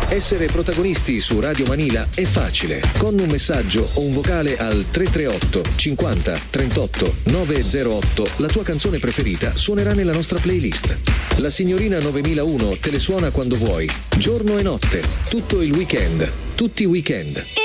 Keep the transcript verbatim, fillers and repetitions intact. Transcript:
Essere protagonisti su Radio Manila è facile. Con un messaggio o un vocale al tre tre otto cinquanta trentotto novecentootto la tua canzone preferita suonerà nella nostra playlist. La signorina novemilauno te le suona quando vuoi, giorno e notte, tutto il weekend, tutti i weekend.